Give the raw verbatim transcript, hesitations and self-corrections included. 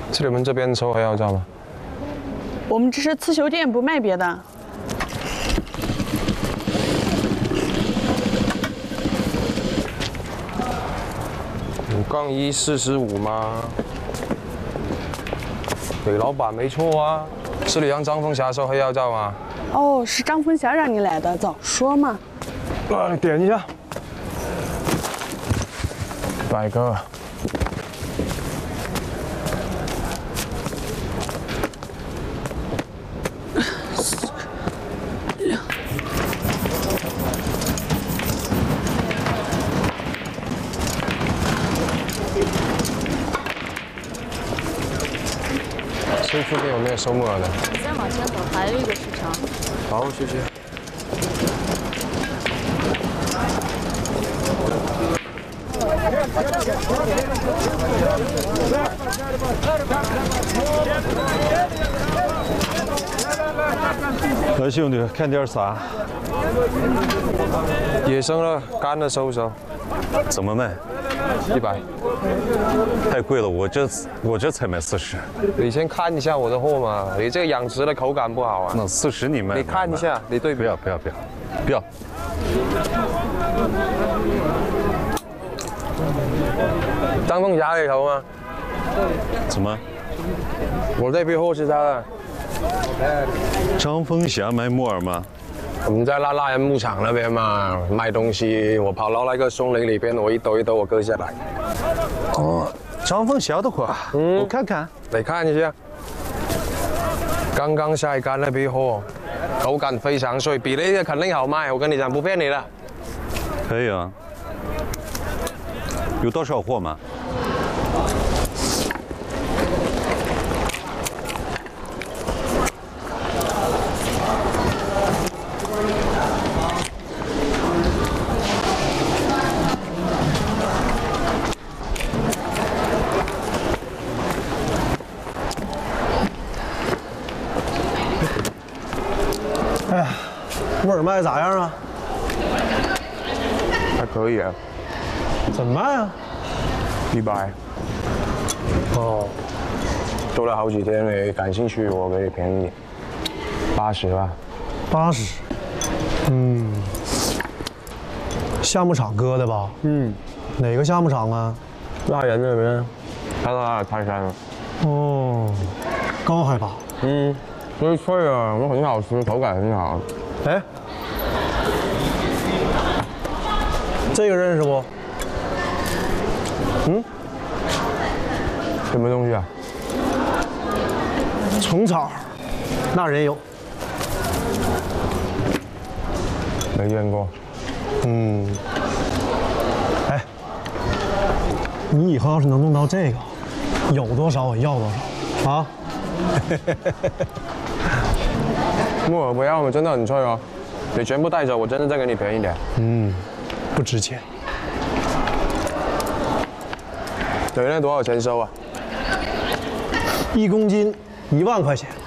是你们这边抽黑药皂吗？ 我们只是刺绣店，不卖别的。 五杠一四十五吗？对，老板没错啊，是你让张凤霞收黑药皂吗？ 哦，是张凤霞让你来的，早说嘛。 啊，你点一下。一百个。 这附近有没有收木耳的？ 你再往前走，还有一个市场。 好，谢谢。 来，兄弟，看点啥？ 野生的，干的收不收？ 怎么卖？ 一百。 太贵了，我这我这才卖四十。 你先看一下我的货嘛，你这个养殖的口感不好啊。 那四十你卖？ 你看一下，你对比。 不要不要不要，不要。 张凤霞里头吗？ 怎么？ 我这批货是他的。 张凤霞卖木耳吗？ 我们在拉拉人牧场那边嘛，卖东西，我跑到那个松林里边，我一兜一兜我割下来。 哦，张凤霞的货，嗯，我看看。 你看一下，刚刚晒干那批货，口感非常脆，比那个肯定好卖，我跟你讲，不骗你的。 可以啊。有多少货吗？ 哎呀，木耳卖咋样啊？ 还可以啊。 怎么卖啊？ 一百。哦，多了好几天，你感兴趣，我给你便宜，八十吧。 八十。嗯，橡木厂割的吧？ 嗯。 哪个橡木厂啊？ 拉人那边，他拉泰山了。 哦，高海拔。 嗯，所以脆啊，我很好吃，口感很好。 哎，这个认识不？嗯， 什么东西啊？ 虫草，那人有。 没见过。 嗯。哎，你以后要是能弄到这个，有多少我要多少啊！ 木耳不要吗？真的很脆哦。你全部带走，我真的再给你便宜点。 嗯，不值钱。 对，那多少钱收啊？ 一公斤一万块钱。